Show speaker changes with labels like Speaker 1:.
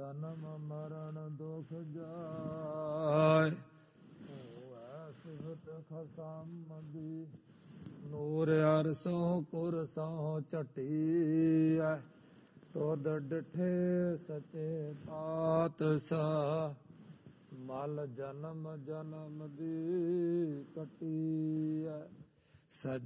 Speaker 1: ਜਨਮ ਮਰਨ ਦੁਖ ਜਾਇ। ਹੋਵੈ ਸਿਫਤ ਖਸਮ ਦੀ ਨੂਰ ਅਰਸੋਂ ਕੁਰਸੋਂ ਝਟੀਐ। ਤੁਧ ਡਿਠੇ ਸਚੇ ਪਾਤਸ਼ਾਹ ਮਲ ਜਨਮ ਜਨਮ ਦੀ ਕਟੀਐ।